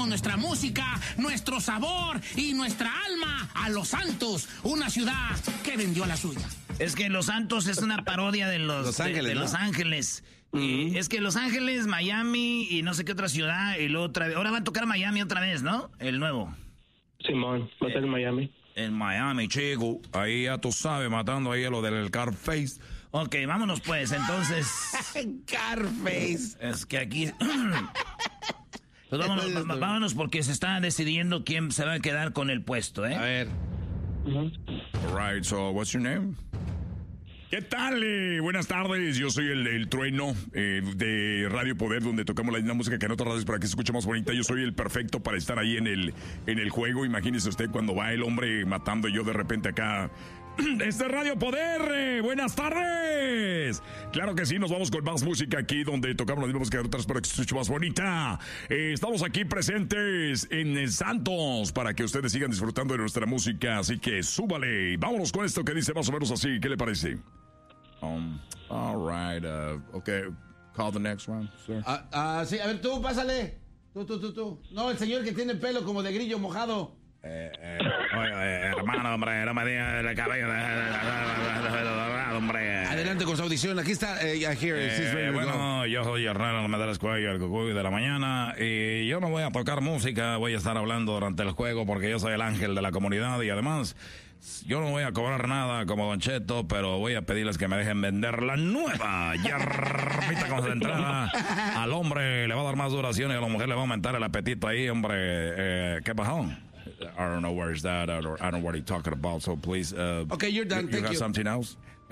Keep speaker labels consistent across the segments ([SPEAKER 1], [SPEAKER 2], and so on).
[SPEAKER 1] llevamos nuestra música, nuestro sabor y nuestra alma a Los Santos, una ciudad que vendió la suya.
[SPEAKER 2] Es que Los Santos es una parodia de Los Ángeles, ¿no? Los Ángeles. Y es que Los Ángeles, Miami y no sé qué otra ciudad y luego otra vez. Ahora va a tocar Miami otra vez, ¿no? El nuevo.
[SPEAKER 3] Simón, va a ser en Miami.
[SPEAKER 2] En Miami, chico. Ahí ya tú sabes, matando ahí a lo del Carface. Ok, vámonos pues, entonces.
[SPEAKER 4] Carface.
[SPEAKER 2] Es que aquí... Pues vámonos porque se está decidiendo quién se va a quedar con el puesto, ¿eh?
[SPEAKER 4] A ver.
[SPEAKER 5] All right, so what's your name? ¿Qué tal? Buenas tardes, yo soy el Trueno de Radio Poder, donde tocamos la misma música que en otras radios para que se escuche más bonita. Yo soy el perfecto para estar ahí en el juego. Imagínese usted cuando va el hombre matando y yo de repente acá... ¡Este es Radio Poder! ¡Buenas tardes! Claro que sí, nos vamos con más música aquí, donde tocamos la misma música de otras para que se escuche más bonita. Estamos aquí presentes en el Santos para que ustedes sigan disfrutando de nuestra música, así que súbale. Vámonos con esto que dice más o menos así. ¿Qué le parece? All right, okay. Call the next one, sir.
[SPEAKER 4] Sí, a ver, tú, pásale. Tú. No, el señor que tiene pelo como de grillo mojado.
[SPEAKER 2] Hermano, hombre, no me digas el cabello hombre.
[SPEAKER 4] Adelante con su audición, aquí está.
[SPEAKER 5] Bueno, yo soy Hernán Medales Cuello, el Cucuy de la mañana, y yo no voy a tocar música, voy a estar hablando durante el juego porque yo soy el ángel de la comunidad y además yo no voy a cobrar nada como Don Cheto, pero voy a pedirles que me dejen vender la nueva hierbita concentrada. Al hombre le va a dar más duración y a la mujer le va a aumentar el apetito ahí, hombre. ¿Qué pasó? I don't know where is that. I don't know what he's talking about. So please.
[SPEAKER 4] Okay, you're done.
[SPEAKER 5] You got something else? Yo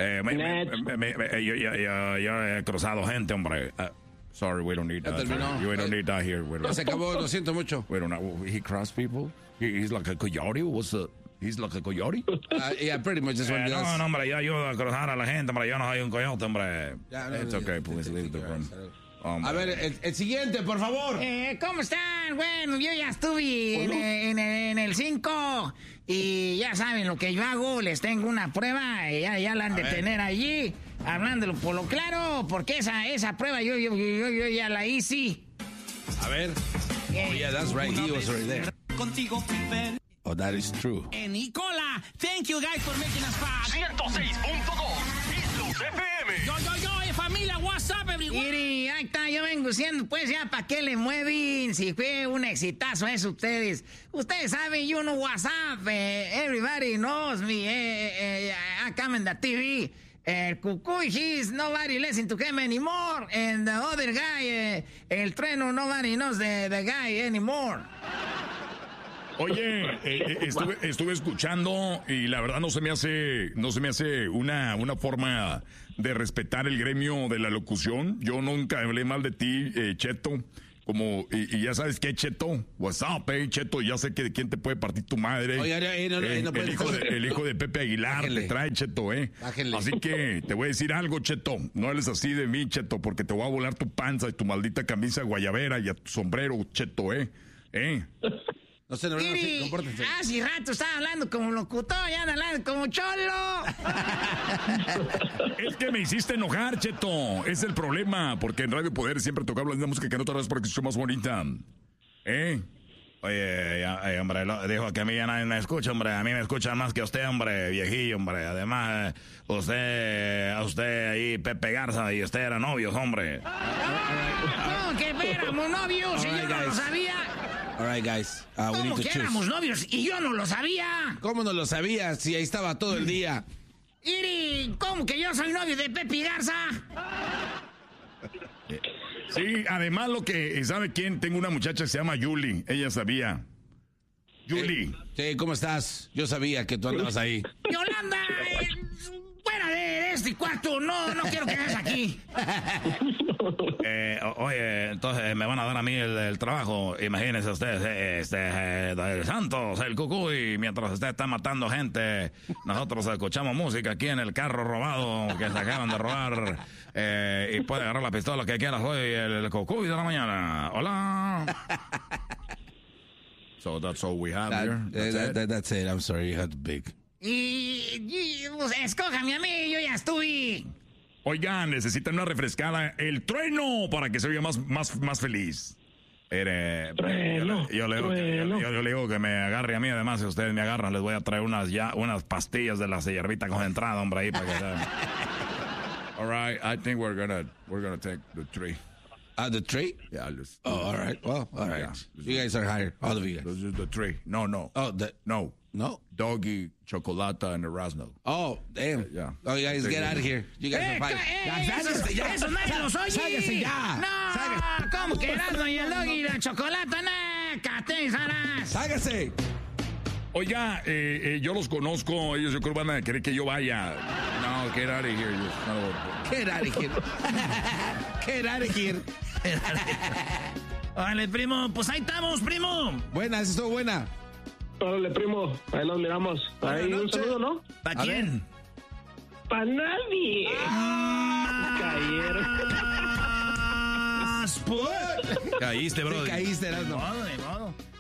[SPEAKER 5] he cruzado gente, hombre. Sorry, we don't need that. We don't need that here.
[SPEAKER 4] Se acabó, lo siento mucho.
[SPEAKER 5] We don't know. He crossed people? He's like a coyote? He's like a coyote?
[SPEAKER 4] Yeah, pretty much is what he does.
[SPEAKER 5] No, hombre, yo ayudo a cruzar a la gente, hombre. Yo no soy un coyote, hombre. It's okay, please leave the room.
[SPEAKER 4] A ver, el siguiente, por favor.
[SPEAKER 1] ¿Cómo están? Bueno, yo ya estuve en el 5 y ya saben lo que yo hago. Les tengo una prueba y ya la han de tener allí, hablándolo por lo claro, porque esa prueba yo ya la hice.
[SPEAKER 4] A ver. Oh, yeah, that's right. He was right there.
[SPEAKER 1] Contigo, Ben.
[SPEAKER 4] Oh, that is true.
[SPEAKER 1] Nicola, thank you guys for making us fast.
[SPEAKER 6] 106.2 Islos FM.
[SPEAKER 1] Yo, familia, what's up, everyone?
[SPEAKER 7] Mire, ahí está, yo vengo diciendo, pues ya, ¿para qué le mueven? Si fue un exitazo eso ustedes. Ustedes saben, you know what's up. Everybody knows me. I come in the TV. Cucuy, he's nobody listen to him anymore. And the other guy, el Trueno, nobody knows the guy anymore.
[SPEAKER 5] Oye, estuve escuchando y la verdad no se me hace una forma de respetar el gremio de la locución. Yo nunca hablé mal de ti, Cheto. Y ya sabes qué, Cheto. What's up, Cheto. Ya sé que de quién te puede partir tu madre.
[SPEAKER 4] Oiga,
[SPEAKER 5] el hijo de Pepe Aguilar. Bájenle. Te trae, Cheto,
[SPEAKER 4] Bájenle.
[SPEAKER 5] Así que te voy a decir algo, Cheto. No hables así de mí, Cheto, porque te voy a volar tu panza y tu maldita camisa guayabera y a tu sombrero, Cheto,
[SPEAKER 4] No sé, no, compórtense.
[SPEAKER 7] Hace rato estaba hablando como locutor, ya hablando como cholo.
[SPEAKER 5] Es que me hiciste enojar, Cheto. Es el problema, porque en Radio Poder siempre tocamos la misma música que no otra vez porque es más bonita. Oye, hombre, dijo que a mí ya nadie me escucha, hombre. A mí me escuchan más que a usted, hombre, viejillo, hombre. Además, a usted ahí, Pepe Garza, y usted eran novios, hombre.
[SPEAKER 7] No, que éramos novios y yo no lo sabía.
[SPEAKER 4] All right, guys.
[SPEAKER 7] ¿Cómo que éramos novios y yo no lo sabía?
[SPEAKER 4] ¿Cómo no lo sabías? Si ahí estaba todo el día.
[SPEAKER 7] Iri, ¿cómo que yo soy novio de Pepe Garza?
[SPEAKER 5] Sí, además ¿sabe quién? Tengo una muchacha que se llama Yuli. Ella sabía. Yuli.
[SPEAKER 4] Sí, ¿cómo estás? Yo sabía que tú andabas ahí.
[SPEAKER 7] Yolanda, fuera de este cuarto. No quiero que estés aquí.
[SPEAKER 5] Oye, entonces me van a dar a mí el trabajo. Imagínense ustedes, el Santos, el Cucuy, mientras usted está matando gente, nosotros escuchamos música aquí en el carro robado que se acaban de robar. Y puede agarrar la pistola que quiera. Soy el Cucuy de la mañana. Hola. So that's all we have here.
[SPEAKER 4] That's it. I'm sorry, you had to pick.
[SPEAKER 7] Y pues, escójame a mí, yo ya estuve.
[SPEAKER 5] Oigan, necesitan una refrescada, el Trueno, para que se oiga más feliz. Yo le digo que me agarre a mí, además, si ustedes me agarran, les voy a traer unas pastillas de la hierbita concentrada, hombre, ahí para que sean. All right, I think we're gonna take the tree.
[SPEAKER 4] The tree?
[SPEAKER 5] Yeah,
[SPEAKER 4] all right. Well, all right. Yeah. You guys are hired, all of you guys.
[SPEAKER 5] This is the tree. No.
[SPEAKER 4] Oh,
[SPEAKER 5] No. Doggy, Chocolata, and Erasmo.
[SPEAKER 4] Oh, damn.
[SPEAKER 5] Yeah.
[SPEAKER 4] Oh, you guys get out of here. You guys are fired.
[SPEAKER 1] Eso nadie los oye.
[SPEAKER 4] Sáquese ya.
[SPEAKER 1] No, ¿cómo que Erasmo y el Doggy y la Chocolata? No, catezaras.
[SPEAKER 4] Sáquese.
[SPEAKER 5] Oiga, yo los conozco, ellos yo creo van a querer que yo vaya. No, get out of here.
[SPEAKER 4] Get out of here. Get out of here.
[SPEAKER 2] Vale, primo, pues ahí estamos, primo.
[SPEAKER 4] Buena, eso estuvo buena.
[SPEAKER 3] Órale, primo, ahí nos miramos. Ahí un saludo, ¿no?
[SPEAKER 2] ¿Para quién?
[SPEAKER 3] Para nadie.
[SPEAKER 2] Caíste, bro.
[SPEAKER 4] Caíste,
[SPEAKER 2] Erasmo. De modo.